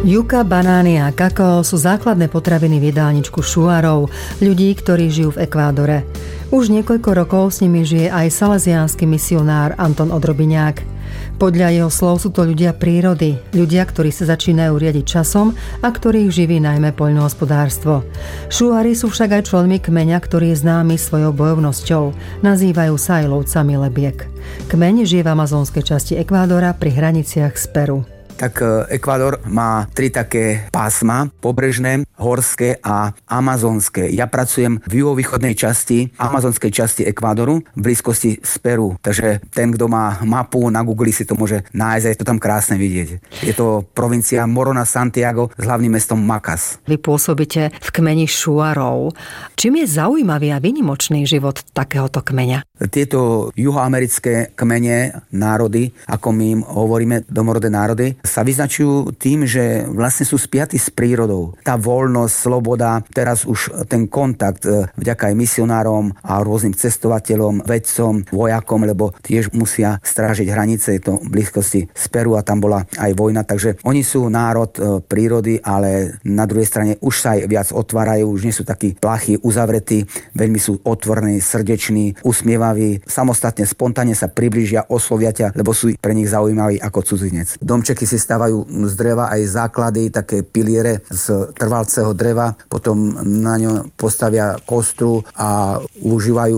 Juka, banány a kakao sú základné potraviny v jedálničku Šuarov, ľudí, ktorí žijú v Ekvádore. Už niekoľko rokov s nimi žije aj salesiánsky misionár Anton Odrobiňák. Podľa jeho slov sú to ľudia prírody, ľudia, ktorí sa začínajú riadiť časom a ktorých živí najmä poľnohospodárstvo. Šuari sú však aj členmi kmeňa, ktorý je známy svojou bojovnosťou. Nazývajú sa aj lovcami lebiek. Kmeň žije v amazonskej časti Ekvádora pri hraniciach s Peru. Tak Ekvádor má 3 také pásma, pobrežné, horské a amazonské. Ja pracujem v juhovýchodnej časti, amazonskej časti Ekvádoru, v blízkosti z Peru. Takže ten, kto má mapu na Google, si to môže nájsť a je to tam krásne vidieť. Je to provincia Morona Santiago s hlavným mestom Macas. Vy pôsobíte v kmeni Šuarov. Čím je zaujímavý a výnimočný život takéhoto kmeňa? Tieto juhoamerické kmene, národy, ako my im hovoríme, domorodé národy, sa vyznačujú tým, že vlastne sú spiatí s prírodou. Tá voľnosť, sloboda, teraz už ten kontakt vďaka aj misionárom a rôznym cestovateľom, vedcom, vojakom, lebo tiež musia strážiť hranice, je to v blízkosti z Peru a tam bola aj vojna, takže oni sú národ prírody, ale na druhej strane už sa aj viac otvárajú, už nie sú takí plachí, uzavretí, veľmi sú otvorení, srdeční, usmievaví, samostatne, spontánne sa priblížia, oslovia ťa, lebo sú pre nich zaujímaví ako cudzinec. Domčeky si stávajú z dreva aj základy, také piliere z trvalceho dreva, potom na ňo postavia kostru a užívajú